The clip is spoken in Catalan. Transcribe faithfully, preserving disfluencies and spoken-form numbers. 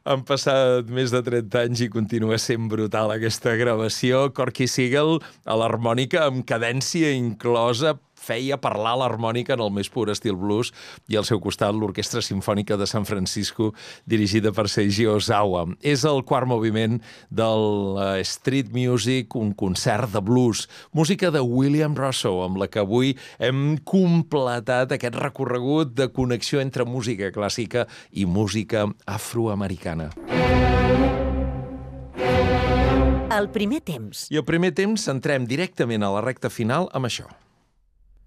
Han passat més de trenta anys i continua sent brutal aquesta gravació. Corky Siegel a l'harmònica amb cadència inclosa, feia parlar l'harmònica en el més pur estil blues, i al seu costat l'Orquestra Simfònica de San Francisco, dirigida per Seiji Ozawa. És el quart moviment del Street Music, un concert de blues, música de William Russo, amb la que avui hem completat aquest recorregut de connexió entre música clàssica i música afroamericana. El primer temps. I el primer temps entrem directament a la recta final amb això.